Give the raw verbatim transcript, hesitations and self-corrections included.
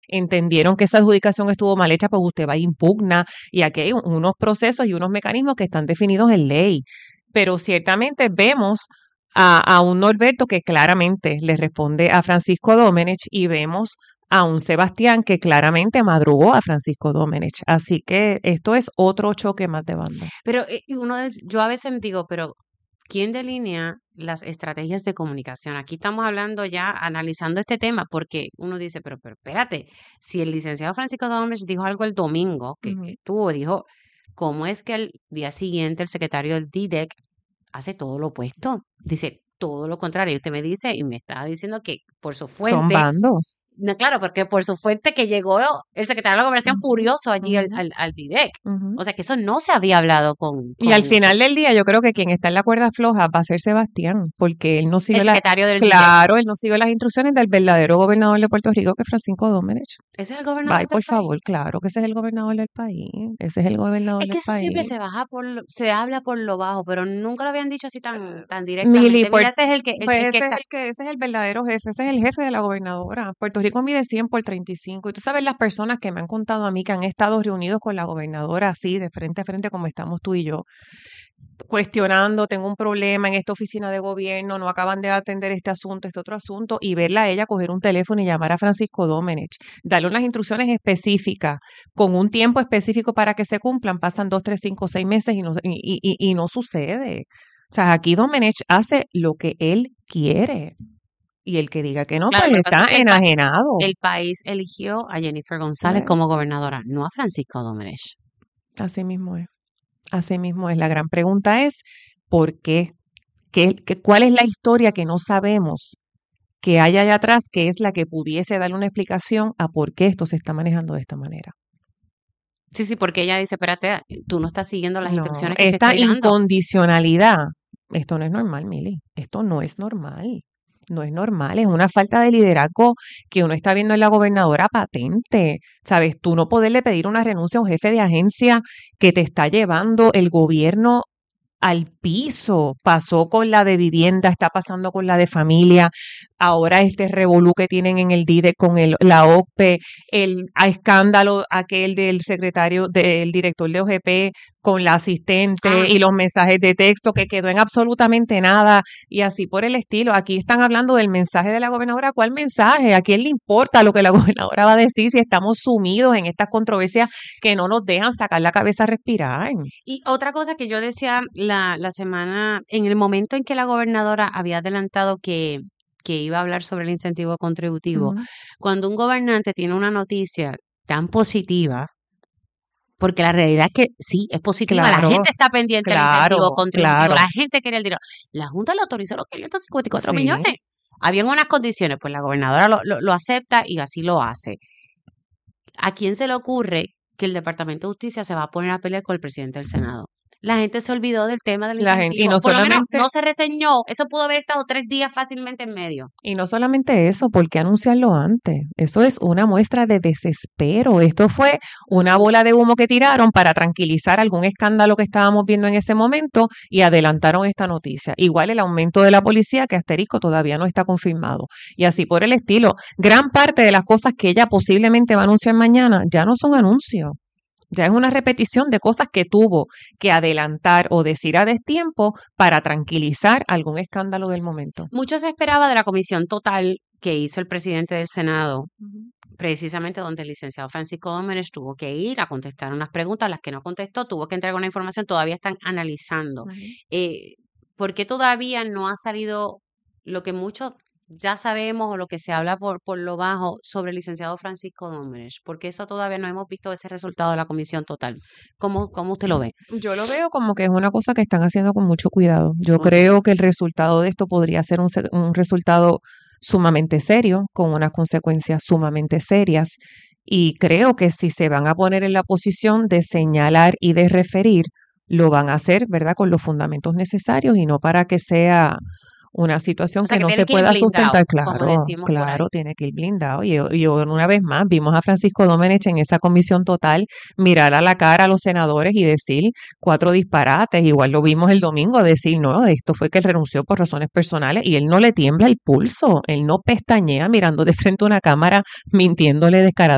entendieron que esa adjudicación estuvo mal hecha, pues usted va y impugna, y aquí hay unos procesos y unos mecanismos que están definidos en ley. Pero ciertamente vemos a, a un Norberto que claramente le responde a Francisco Domenech y vemos a un Sebastián que claramente madrugó a Francisco Domenech. Así que esto es otro choque más de banda. Pero eh, uno, de- yo a veces digo, pero ¿quién delinea las estrategias de comunicación? Aquí estamos hablando ya, analizando este tema, porque uno dice, pero, pero espérate, si el licenciado Francisco Domínguez dijo algo el domingo, que, que Ujú. estuvo, dijo, ¿cómo es que el día siguiente el secretario del D I D E C hace todo lo opuesto? Dice todo lo contrario. Y usted me dice, y me está diciendo que por su Son fuente, bandos. no, claro, porque por su fuente que llegó el secretario de la Gobernación Ujú, furioso allí al, ujú, al, al D I D E C. ujú. O sea que eso no se había hablado con, Y al con, con final del día yo creo que quien está en la cuerda floja va a ser Sebastián, porque él no el siguió la, secretario del D I D E C. claro, él no siguió las instrucciones del verdadero gobernador de Puerto Rico, que es Francisco Domenech. Ese es el gobernador Ay, del por país. favor, claro que ese es el gobernador del país, ese es el gobernador Es que del eso siempre país. se baja por, lo- se habla por lo bajo, pero nunca lo habían dicho así tan, tan Mili, directamente. por- Mira, ese es el que, el, pues el que ese es está. el que, ese es el verdadero jefe, ese es el jefe de la gobernadora. Puerto Rico mide cien por treinta y cinco. Y tú sabes las personas que me han contado a mí que han estado reunidos con la gobernadora así, de frente a frente, como estamos tú y yo, cuestionando, tengo un problema en esta oficina de gobierno, no acaban de atender este asunto, este otro asunto, y verla a ella coger un teléfono y llamar a Francisco Domenech, darle unas instrucciones específicas, con un tiempo específico para que se cumplan, pasan dos, tres, cinco, seis meses y no, y, y, y no sucede. O sea, aquí Domenech hace lo que él quiere. Y el que diga que no, Claro, pues lo que pasa está es que el, pa- enajenado. el país eligió a Jennifer González Pues, como gobernadora, no a Francisco Domenech. así mismo es. Así mismo es. La gran pregunta es, ¿por qué? ¿Qué, qué- cuál es la historia que no sabemos que hay allá atrás, que es la que pudiese darle una explicación a por qué esto se está manejando de esta manera? Sí, sí, porque ella dice, espérate, tú no estás siguiendo las No, instrucciones que te esta estoy dando. incondicionalidad, esto no es normal, Mili. Esto no es normal. No es normal, es una falta de liderazgo que uno está viendo en la gobernadora patente. Sabes, tú no poderle pedir una renuncia a un jefe de agencia que te está llevando el gobierno al piso. Pasó con la de vivienda, está pasando con la de familia. Ahora este revolú que tienen en el D I D E con el, la O C P E, el a escándalo aquel del secretario, del director de O G P con la asistente Ah, y los mensajes de texto que quedó en absolutamente nada y así por el estilo. Aquí están hablando del mensaje de la gobernadora. ¿Cuál mensaje? ¿A quién le importa lo que la gobernadora va a decir si estamos sumidos en estas controversias que no nos dejan sacar la cabeza a respirar? y otra cosa que yo decía la, la semana, en el momento en que la gobernadora había adelantado que, que iba a hablar sobre el incentivo contributivo, Ujú. cuando un gobernante tiene una noticia tan positiva, porque la realidad es que sí, es positiva, la Claro, gente está pendiente del incentivo claro, contributivo, claro. la gente quiere el dinero. La Junta le autorizó los quinientos cincuenta y cuatro Sí. millones. Habían unas condiciones, pues la gobernadora lo, lo, lo acepta y así lo hace. ¿A quién se le ocurre que el Departamento de Justicia se va a poner a pelear con el presidente del Senado? La gente se olvidó del tema del La gente, y incentivo. no Por lo menos solamente, no se reseñó. Eso pudo haber estado tres días fácilmente en medio. y no solamente eso, ¿por qué anunciarlo antes? Eso es una muestra de desespero. Esto fue una bola de humo que tiraron para tranquilizar algún escándalo que estábamos viendo en ese momento y adelantaron esta noticia. Igual el aumento de la policía, que asterisco todavía no está confirmado. Y así por el estilo. Gran parte de las cosas que ella posiblemente va a anunciar mañana ya no son anuncios. Ya es una repetición de cosas que tuvo que adelantar o decir a destiempo para tranquilizar algún escándalo del momento. Mucho se esperaba de la comisión total que hizo el presidente del Senado, precisamente donde el licenciado Francisco Domenech tuvo que ir a contestar unas preguntas, las que no contestó, tuvo que entregar una información, todavía están analizando. Ujú. Eh, ¿Por qué todavía no ha salido lo que muchos ya sabemos o lo que se habla por, por lo bajo sobre el licenciado Francisco Domenech? Porque eso todavía no hemos visto ese resultado de la comisión total. ¿Cómo, cómo usted lo ve? Yo lo veo como que es una cosa que están haciendo con mucho cuidado. Yo Ok. creo que el resultado de esto podría ser un, se- un resultado sumamente serio, con unas consecuencias sumamente serias. Y creo que si se van a poner en la posición de señalar y de referir, lo van a hacer, ¿verdad?, con los fundamentos necesarios y no para que sea una situación O sea que que no tiene se que ir pueda blindado, sustentar. como Claro, decimos por ahí. claro, tiene que ir blindado. Y, y una vez más, vimos a Francisco Domenech en esa comisión total mirar a la cara a los senadores y decir cuatro disparates. Igual lo vimos el domingo decir, no, esto fue que él renunció por razones personales y él no le tiembla el pulso, él no pestañea mirando de frente a una cámara mintiéndole descaradamente